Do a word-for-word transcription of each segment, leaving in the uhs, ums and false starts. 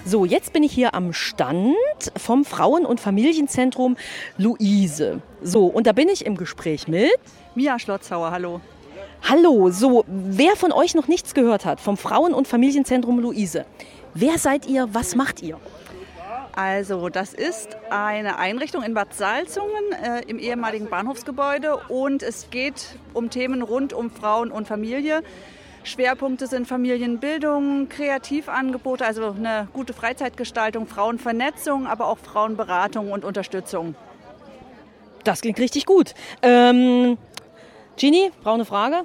So, jetzt bin ich hier am Stand vom Frauen- und Familienzentrum Luise. So, und da bin ich im Gespräch mit Mia Schlotzhauer, hallo. Hallo, so, wer von euch noch nichts gehört hat vom Frauen- und Familienzentrum Luise, wer seid ihr, was macht ihr? Also, das ist eine Einrichtung in Bad Salzungen äh, im ehemaligen Bahnhofsgebäude und es geht um Themen rund um Frauen und Familie. Schwerpunkte sind Familienbildung, Kreativangebote, also eine gute Freizeitgestaltung, Frauenvernetzung, aber auch Frauenberatung und Unterstützung. Das klingt richtig gut. Ähm, Gini, brauche eine Frage?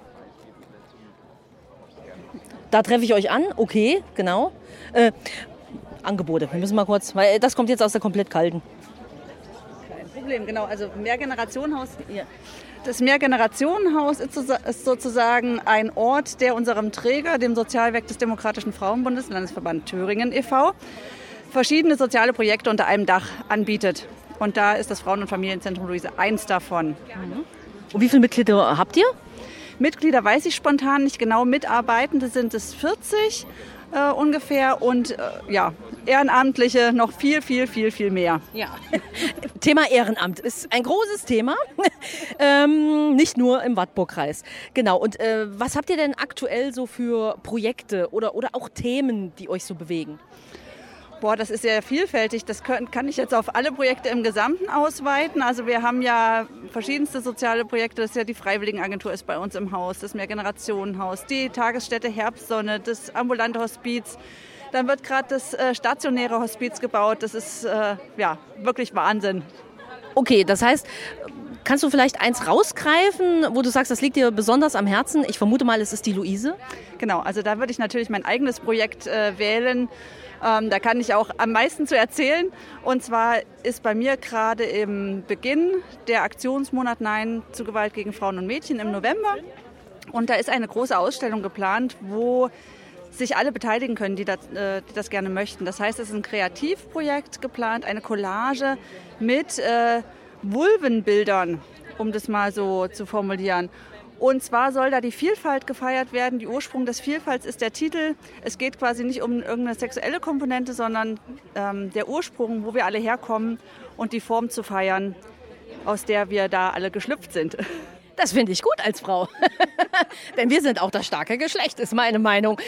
Da treffe ich euch an, okay, genau. Äh, Angebote, wir müssen mal kurz, weil das kommt jetzt aus der komplett kalten. Kein Problem, genau, also Mehrgenerationenhaus. Ja. Das Mehrgenerationenhaus ist sozusagen ein Ort, der unserem Träger, dem Sozialwerk des Demokratischen Frauenbundes, Landesverband Thüringen e V, verschiedene soziale Projekte unter einem Dach anbietet. Und da ist das Frauen- und Familienzentrum Luise eins davon. Mhm. Und wie viele Mitglieder habt ihr? Mitglieder weiß ich spontan nicht genau, Mitarbeitende sind es vierzig äh, ungefähr und äh, ja, Ehrenamtliche noch viel, viel, viel, viel mehr. Ja. Thema Ehrenamt ist ein großes Thema, ähm, nicht nur im Wartburgkreis. Genau, und äh, was habt ihr denn aktuell so für Projekte oder, oder auch Themen, die euch so bewegen? Boah, das ist sehr vielfältig. Das können, kann ich jetzt auf alle Projekte im Gesamten ausweiten. Also wir haben ja verschiedenste soziale Projekte. Das ist ja die Freiwilligenagentur ist bei uns im Haus, das Mehrgenerationenhaus, die Tagesstätte Herbstsonne, das ambulante Hospiz. Dann wird gerade das äh, stationäre Hospiz gebaut. Das ist äh, ja wirklich Wahnsinn. Okay, das heißt, kannst du vielleicht eins rausgreifen, wo du sagst, das liegt dir besonders am Herzen? Ich vermute mal, es ist die Luise. Genau, also da würde ich natürlich mein eigenes Projekt äh, wählen. Ähm, da kann ich auch am meisten zu erzählen. Und zwar ist bei mir gerade im Beginn der Aktionsmonat Nein zu Gewalt gegen Frauen und Mädchen im November. Und da ist eine große Ausstellung geplant, wo sich alle beteiligen können, die das, äh, die das gerne möchten. Das heißt, es ist ein Kreativprojekt geplant, eine Collage mit äh, Vulvenbildern, um das mal so zu formulieren. Und zwar soll da die Vielfalt gefeiert werden. Die Ursprung des Vielfalts ist der Titel. Es geht quasi nicht um irgendeine sexuelle Komponente, sondern ähm, der Ursprung, wo wir alle herkommen und die Form zu feiern, aus der wir da alle geschlüpft sind. Das finde ich gut als Frau. Denn wir sind auch das starke Geschlecht, ist meine Meinung.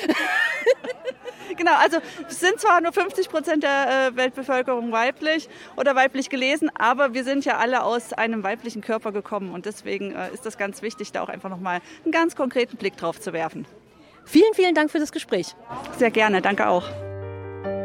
Genau, also es sind zwar nur fünfzig Prozent der äh, Weltbevölkerung weiblich oder weiblich gelesen, aber wir sind ja alle aus einem weiblichen Körper gekommen und deswegen äh, ist das ganz wichtig, da auch einfach nochmal einen ganz konkreten Blick drauf zu werfen. Vielen, vielen Dank für das Gespräch. Sehr gerne, danke auch.